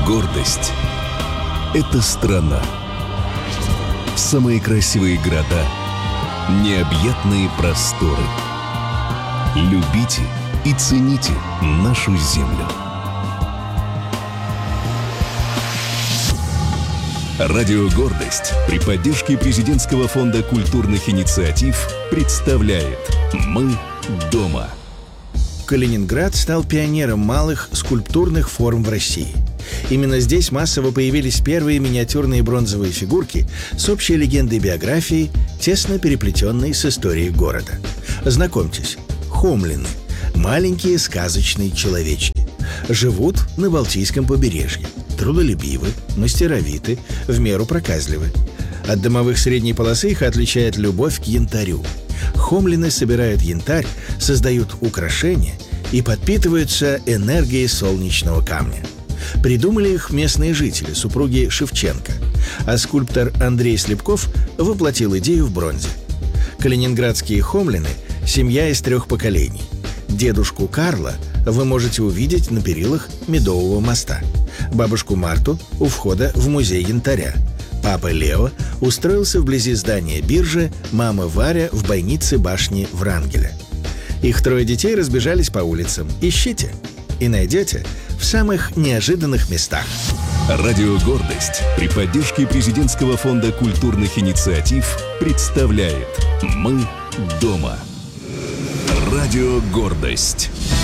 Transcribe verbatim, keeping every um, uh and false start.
Гордость – это страна. Самые красивые города, необъятные просторы. Любите и цените нашу землю. Радио «Гордость» при поддержке Президентского фонда культурных инициатив представляет «Мы дома». Калининград стал пионером малых скульптурных форм в России. Именно здесь массово появились первые миниатюрные бронзовые фигурки с общей легендой биографии, тесно переплетенной с историей города. Знакомьтесь, хомлины – маленькие сказочные человечки. Живут на Балтийском побережье. Трудолюбивы, мастеровиты, в меру проказливы. От домовых средней полосы их отличает любовь к янтарю. Хомлины собирают янтарь, создают украшения и подпитываются энергией солнечного камня. Придумали их местные жители, супруги Шевченко, а скульптор Андрей Слепков воплотил идею в бронзе. Калининградские хомлины – семья из трех поколений. Дедушку Карла вы можете увидеть на перилах Медового моста, бабушку Марту у входа в музей янтаря. Папа Лео устроился вблизи здания биржи, мама Варя в бойнице башни Врангеля. Их трое детей разбежались по улицам. Ищите и найдете в самых неожиданных местах. Радио «Гордость» при поддержке Президентского фонда культурных инициатив представляет «Мы дома». Радио «Гордость».